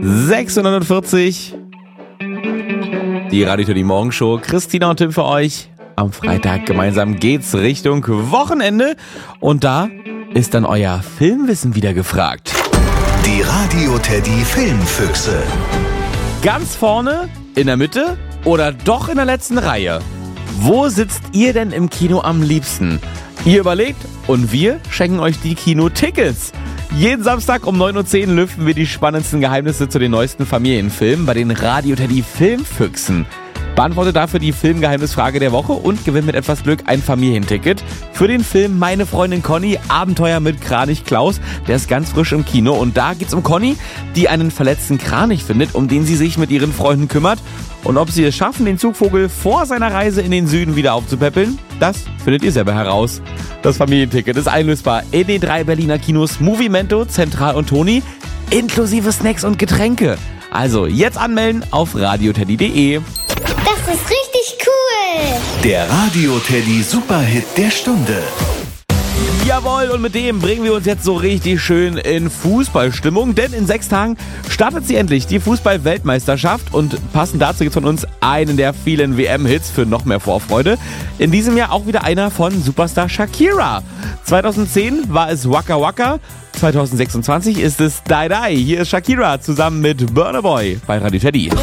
640. Die Radio Teddy Morgenshow. Christina und Tim für euch. Am Freitag gemeinsam geht's Richtung Wochenende. Und da ist dann euer Filmwissen wieder gefragt. Die Radio Teddy Filmfüchse. Ganz vorne, in der Mitte oder doch in der letzten Reihe? Wo sitzt ihr denn im Kino am liebsten? Ihr überlegt und wir schenken euch die Kinotickets. Jeden Samstag um 9:10 Uhr lüften wir die spannendsten Geheimnisse zu den neuesten Familienfilmen bei den Radio Teddy Filmfüchsen. Beantwortet dafür die Filmgeheimnisfrage der Woche und gewinnt mit etwas Glück ein Familienticket für den Film Meine Freundin Conny, Abenteuer mit Kranich Klaus. Der ist ganz frisch im Kino und da geht's um Conny, die einen verletzten Kranich findet, um den sie sich mit ihren Freunden kümmert. Und ob sie es schaffen, den Zugvogel vor seiner Reise in den Süden wieder aufzupäppeln, das findet ihr selber heraus. Das Familienticket ist einlösbar in den 3 Berliner Kinos Movimento, Zentral und Toni, inklusive Snacks und Getränke. Also jetzt anmelden auf radioteddy.de. Das ist richtig cool. Der Radio Teddy Superhit der Stunde. Jawohl, und mit dem bringen wir uns jetzt so richtig schön in Fußballstimmung, denn in 6 Tagen startet sie endlich, die Fußball-Weltmeisterschaft, und passend dazu gibt es von uns einen der vielen WM-Hits für noch mehr Vorfreude. In diesem Jahr auch wieder einer von Superstar Shakira. 2010 war es Waka Waka, 2026 ist es Die Die. Hier ist Shakira zusammen mit Burna Boy bei Radio Teddy.